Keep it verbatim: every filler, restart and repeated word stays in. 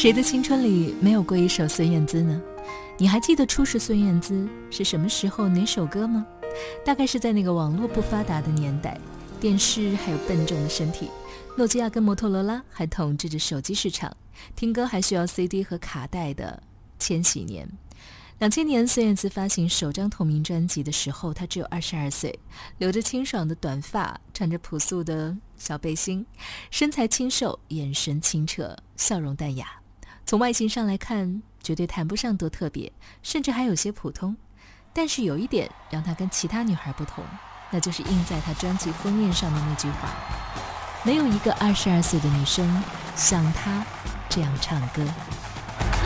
谁的青春里没有过一首孙燕姿呢？你还记得初识孙燕姿是什么时候哪首歌吗？大概是在那个网络不发达的年代，电视还有笨重的身体，诺基亚跟摩托罗拉还统治着手机市场，听歌还需要 C D 和卡带的千禧年。两千年孙燕姿发行首张同名专辑的时候，她只有二十二岁，留着清爽的短发，穿着朴素的小背心，身材清瘦，眼神清澈，笑容淡雅。从外形上来看，绝对谈不上多特别，甚至还有些普通。但是有一点让她跟其他女孩不同，那就是印在她专辑封面上的那句话：没有一个二十二岁的女生像她这样唱歌。